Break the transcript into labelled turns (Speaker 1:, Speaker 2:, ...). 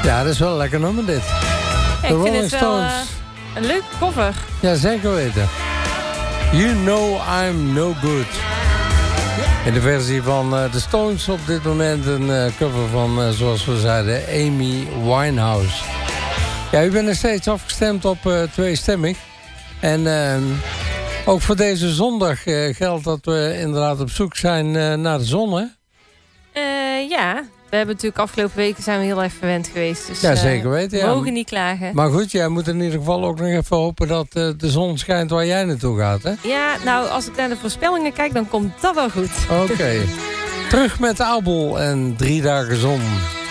Speaker 1: Ja, dat is wel een lekker nummer dit.
Speaker 2: Ja, ik vind het wel een leuke cover.
Speaker 1: Ja, zeker weten. You Know I'm No Good. In de versie van The Stones op dit moment een cover van, zoals we zeiden, Amy Winehouse. Ja, u bent nog steeds afgestemd op tweestemmig. En ook voor deze zondag geldt dat we inderdaad op zoek zijn naar de zon, hè?
Speaker 2: Ja, we hebben natuurlijk afgelopen weken zijn we heel erg verwend geweest. Dus,
Speaker 1: ja, zeker weten.
Speaker 2: We mogen niet klagen.
Speaker 1: Maar goed, jij moet in ieder geval ook nog even hopen dat de zon schijnt waar jij naartoe gaat, hè?
Speaker 2: Ja, nou, als ik naar de voorspellingen kijk, dan komt dat wel goed.
Speaker 1: Oké. Terug met Abel en 3 dagen zon.